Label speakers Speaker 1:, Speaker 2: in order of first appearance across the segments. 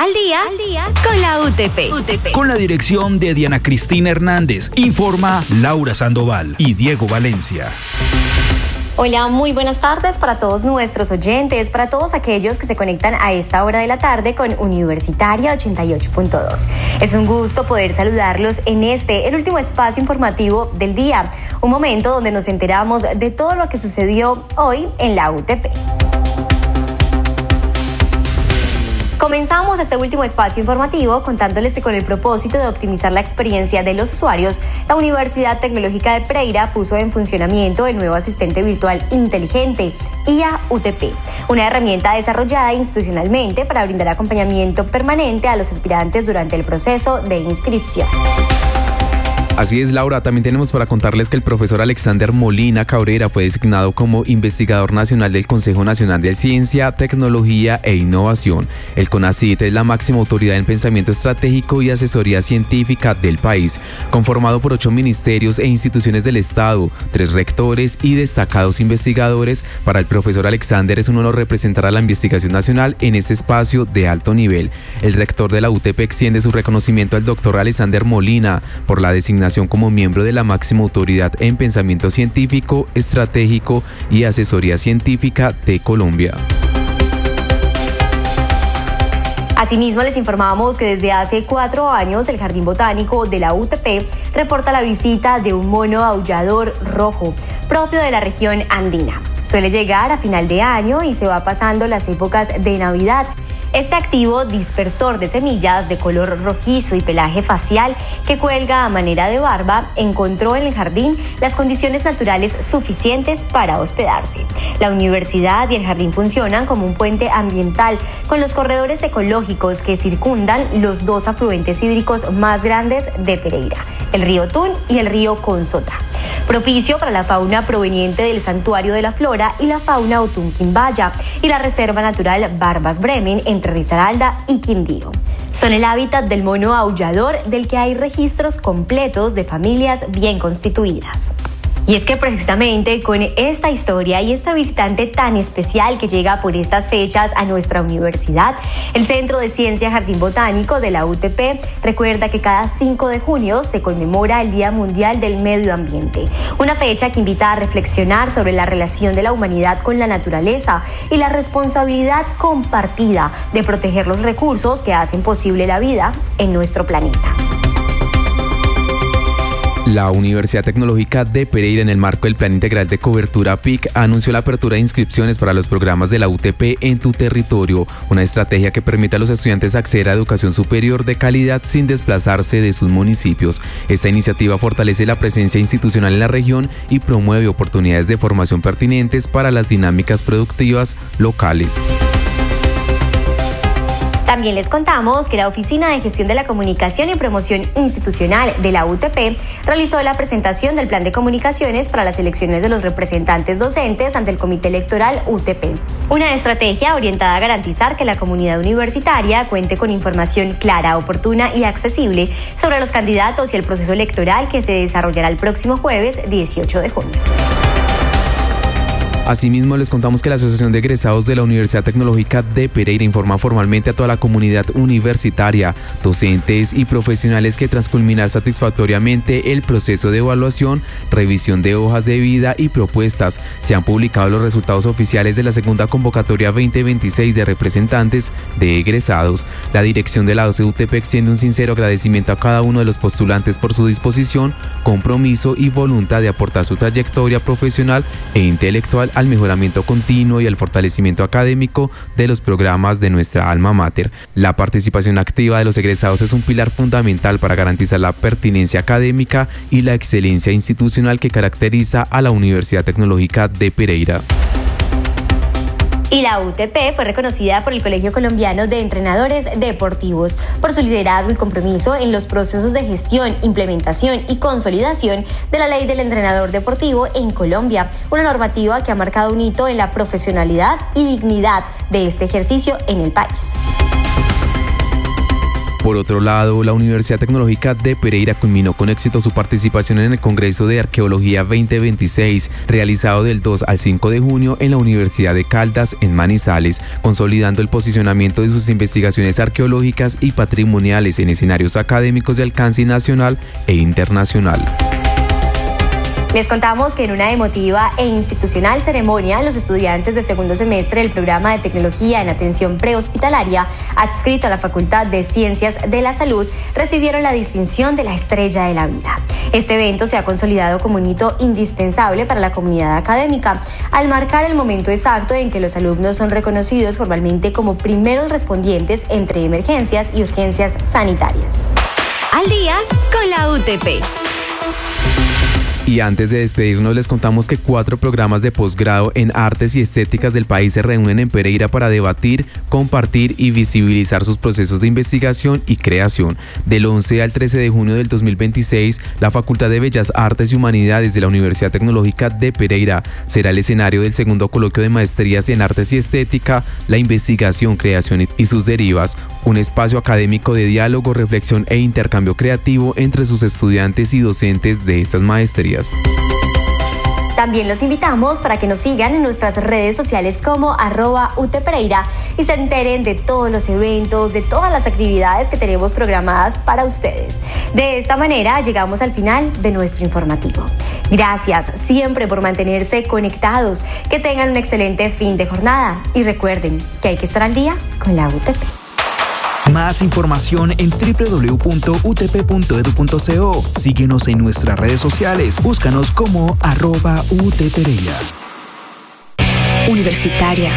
Speaker 1: Al día con la UTP.
Speaker 2: Con la dirección de Diana Cristina Hernández, informa Laura Sandoval y Diego Valencia.
Speaker 3: Hola, muy buenas tardes para todos nuestros oyentes, para todos aquellos que se conectan a esta hora de la tarde con Universitaria 88.2. Es un gusto poder saludarlos en el último espacio informativo del día, un momento donde nos enteramos de todo lo que sucedió hoy en la UTP. Comenzamos este último espacio informativo contándoles que con el propósito de optimizar la experiencia de los usuarios, la Universidad Tecnológica de Pereira puso en funcionamiento el nuevo asistente virtual inteligente, IA UTP, una herramienta desarrollada institucionalmente para brindar acompañamiento permanente a los aspirantes durante el proceso de inscripción.
Speaker 4: Así es, Laura. También tenemos para contarles que el profesor Alexander Molina Cabrera fue designado como investigador nacional del Consejo Nacional de Ciencia, Tecnología e Innovación. El CONACYT es la máxima autoridad en pensamiento estratégico y asesoría científica del país, conformado por 8 ministerios e instituciones del Estado, 3 rectores y destacados investigadores. Para el profesor Alexander es un honor representar a la investigación nacional en este espacio de alto nivel. El rector de la UTP extiende su reconocimiento al doctor Alexander Molina por la designación como miembro de la máxima autoridad en pensamiento científico, estratégico y asesoría científica de Colombia.
Speaker 3: Asimismo, les informamos que desde hace 4 años el Jardín Botánico de la UTP reporta la visita de un mono aullador rojo, propio de la región andina. Suele llegar a final de año y se va pasando las épocas de Navidad. Este activo dispersor de semillas de color rojizo y pelaje facial que cuelga a manera de barba encontró en el jardín las condiciones naturales suficientes para hospedarse. La universidad y el jardín funcionan como un puente ambiental con los corredores ecológicos que circundan los 2 afluentes hídricos más grandes de Pereira, el río Tun y el río Consota, propicio para la fauna proveniente del Santuario de la Flora y la fauna Otunquimbaya y la Reserva Natural Barbas Bremen entre Risaralda y Quindío. Son el hábitat del mono aullador del que hay registros completos de familias bien constituidas. Y es que precisamente con esta historia y esta visitante tan especial que llega por estas fechas a nuestra universidad, el Centro de Ciencia Jardín Botánico de la UTP recuerda que cada 5 de junio se conmemora el Día Mundial del Medio Ambiente, una fecha que invita a reflexionar sobre la relación de la humanidad con la naturaleza y la responsabilidad compartida de proteger los recursos que hacen posible la vida en nuestro planeta.
Speaker 4: La Universidad Tecnológica de Pereira, en el marco del Plan Integral de Cobertura PIC, anunció la apertura de inscripciones para los programas de la UTP en tu territorio, una estrategia que permite a los estudiantes acceder a educación superior de calidad sin desplazarse de sus municipios. Esta iniciativa fortalece la presencia institucional en la región y promueve oportunidades de formación pertinentes para las dinámicas productivas locales.
Speaker 3: También les contamos que la Oficina de Gestión de la Comunicación y Promoción Institucional de la UTP realizó la presentación del Plan de Comunicaciones para las elecciones de los representantes docentes ante el Comité Electoral UTP. Una estrategia orientada a garantizar que la comunidad universitaria cuente con información clara, oportuna y accesible sobre los candidatos y el proceso electoral que se desarrollará el próximo jueves 18 de junio.
Speaker 4: Asimismo, les contamos que la Asociación de Egresados de la Universidad Tecnológica de Pereira informa formalmente a toda la comunidad universitaria, docentes y profesionales que tras culminar satisfactoriamente el proceso de evaluación, revisión de hojas de vida y propuestas, se han publicado los resultados oficiales de la segunda convocatoria 2026 de representantes de egresados. La dirección de la UTP extiende un sincero agradecimiento a cada uno de los postulantes por su disposición, compromiso y voluntad de aportar su trayectoria profesional e intelectual al mejoramiento continuo y al fortalecimiento académico de los programas de nuestra alma mater. La participación activa de los egresados es un pilar fundamental para garantizar la pertinencia académica y la excelencia institucional que caracteriza a la Universidad Tecnológica de Pereira.
Speaker 3: Y la UTP fue reconocida por el Colegio Colombiano de Entrenadores Deportivos por su liderazgo y compromiso en los procesos de gestión, implementación y consolidación de la Ley del Entrenador Deportivo en Colombia, una normativa que ha marcado un hito en la profesionalidad y dignidad de este ejercicio en el país.
Speaker 4: Por otro lado, la Universidad Tecnológica de Pereira culminó con éxito su participación en el Congreso de Arqueología 2026, realizado del 2 al 5 de junio en la Universidad de Caldas, en Manizales, consolidando el posicionamiento de sus investigaciones arqueológicas y patrimoniales en escenarios académicos de alcance nacional e internacional.
Speaker 3: Les contamos que en una emotiva e institucional ceremonia, los estudiantes de segundo semestre del programa de tecnología en atención prehospitalaria, adscrito a la Facultad de Ciencias de la Salud, recibieron la distinción de la Estrella de la Vida. Este evento se ha consolidado como un hito indispensable para la comunidad académica, al marcar el momento exacto en que los alumnos son reconocidos formalmente como primeros respondientes entre emergencias y urgencias sanitarias.
Speaker 1: Al día con la UTP.
Speaker 4: Y antes de despedirnos, les contamos que 4 programas de posgrado en artes y estéticas del país se reúnen en Pereira para debatir, compartir y visibilizar sus procesos de investigación y creación. Del 11 al 13 de junio del 2026, la Facultad de Bellas Artes y Humanidades de la Universidad Tecnológica de Pereira será el escenario del segundo coloquio de maestrías en artes y estética, la investigación, creación y sus derivas, un espacio académico de diálogo, reflexión e intercambio creativo entre sus estudiantes y docentes de estas maestrías.
Speaker 3: También los invitamos para que nos sigan en nuestras redes sociales como @UTPereira y se enteren de todos los eventos, de todas las actividades que tenemos programadas para ustedes. De esta manera llegamos al final de nuestro informativo. Gracias siempre por mantenerse conectados, que tengan un excelente fin de jornada y recuerden que hay que estar al día con la UTP.
Speaker 2: Más información en www.utp.edu.co. Síguenos en nuestras redes sociales. Búscanos como @UTPereira.
Speaker 1: Universitaria.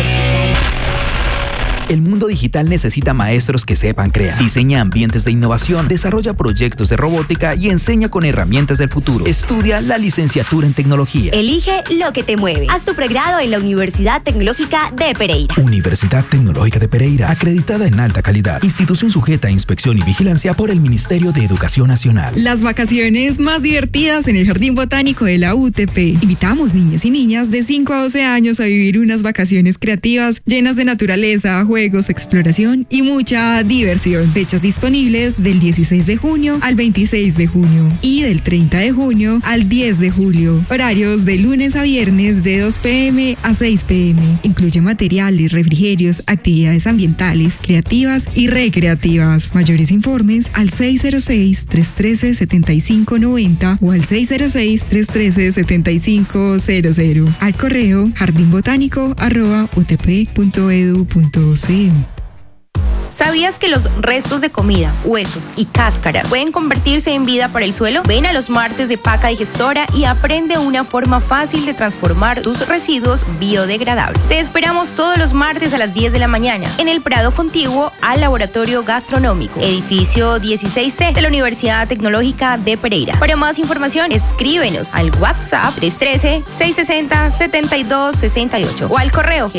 Speaker 2: El mundo digital necesita maestros que sepan crear. Diseña ambientes de innovación, desarrolla proyectos de robótica y enseña con herramientas del futuro. Estudia la licenciatura en tecnología.
Speaker 1: Elige lo que te mueve. Haz tu pregrado en la Universidad Tecnológica de Pereira.
Speaker 2: Universidad Tecnológica de Pereira, acreditada en alta calidad. Institución sujeta a inspección y vigilancia por el Ministerio de Educación Nacional.
Speaker 5: Las vacaciones más divertidas en el Jardín Botánico de la UTP. Invitamos niños y niñas de 5 a 12 años a vivir unas vacaciones creativas llenas de naturaleza, juegos, exploración y mucha diversión. Fechas disponibles del 16 de junio al 26 de junio y del 30 de junio al 10 de julio. Horarios de lunes a viernes de 2 p.m. a 6 p.m. Incluye materiales, refrigerios, actividades ambientales, creativas y recreativas. Mayores informes al 606-313-7590 o al 606-313-7500. Al correo jardinbotánico@utp.edu.co.
Speaker 6: ¿Sabías que los restos de comida, huesos y cáscaras pueden convertirse en vida para el suelo? Ven a los martes de Paca Digestora y aprende una forma fácil de transformar tus residuos biodegradables. Te esperamos todos los martes a las 10 de la mañana en el Prado contiguo al Laboratorio Gastronómico, edificio 16C de la Universidad Tecnológica de Pereira. Para más información, escríbenos al WhatsApp 313-660-7268 o al correo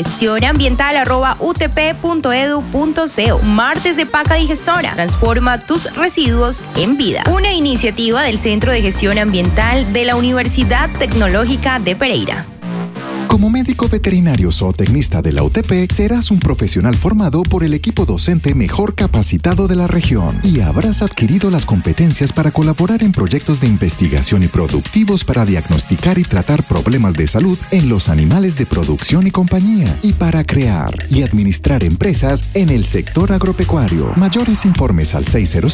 Speaker 6: gestionambiental@utp.edu.co. Martes de Paca Digestora. Transforma tus residuos en vida. Una iniciativa del Centro de Gestión Ambiental de la Universidad Tecnológica de Pereira.
Speaker 7: Como médico veterinario zootecnista de la UTP, serás un profesional formado por el equipo docente mejor capacitado de la región y habrás adquirido las competencias para colaborar en proyectos de investigación y productivos para diagnosticar y tratar problemas de salud en los animales de producción y compañía y para crear y administrar empresas en el sector agropecuario. Mayores informes al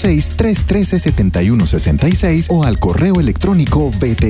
Speaker 7: 606-313-7166 o al correo electrónico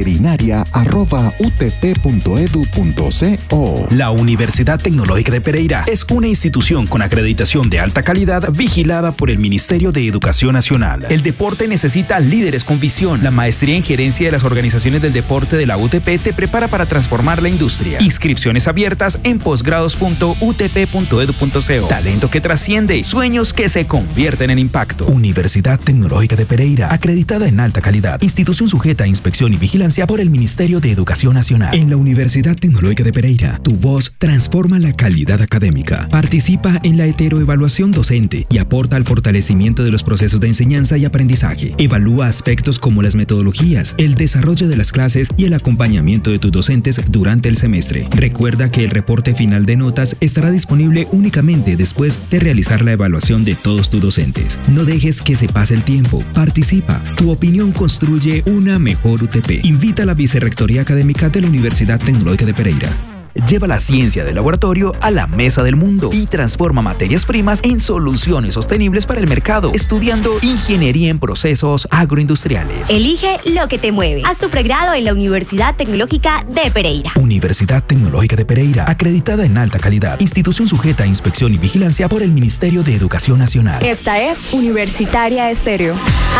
Speaker 7: veterinaria@utp.edu.co.
Speaker 2: La Universidad Tecnológica de Pereira es una institución con acreditación de alta calidad vigilada por el Ministerio de Educación Nacional. El deporte necesita líderes con visión. La maestría en gerencia de las organizaciones del deporte de la UTP te prepara para transformar la industria. Inscripciones abiertas en posgrados.utp.edu.co. Talento que trasciende, sueños que se convierten en impacto. Universidad Tecnológica de Pereira, acreditada en alta calidad. Institución sujeta a inspección y vigilancia por el Ministerio de Educación Nacional. En la Universidad Tecnológica de Pereira. Tu voz transforma la calidad académica. Participa en la heteroevaluación docente y aporta al fortalecimiento de los procesos de enseñanza y aprendizaje. Evalúa aspectos como las metodologías, el desarrollo de las clases y el acompañamiento de tus docentes durante el semestre. Recuerda que el reporte final de notas estará disponible únicamente después de realizar la evaluación de todos tus docentes. No dejes que se pase el tiempo. Participa. Tu opinión construye una mejor UTP. Invita a la Vicerrectoría Académica de la Universidad Tecnológica de Pereira. Lleva la ciencia del laboratorio a la mesa del mundo y transforma materias primas en soluciones sostenibles para el mercado, estudiando ingeniería en procesos agroindustriales.
Speaker 1: Elige lo que te mueve. Haz tu pregrado en la Universidad Tecnológica de Pereira.
Speaker 2: Universidad Tecnológica de Pereira, acreditada en alta calidad, institución sujeta a inspección y vigilancia por el Ministerio de Educación Nacional.
Speaker 8: Esta es Universitaria Estéreo.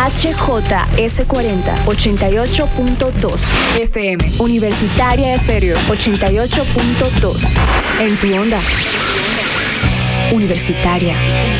Speaker 8: HJS40 88.2 FM. Universitaria Estéreo 88.2. En tu onda. Universitaria.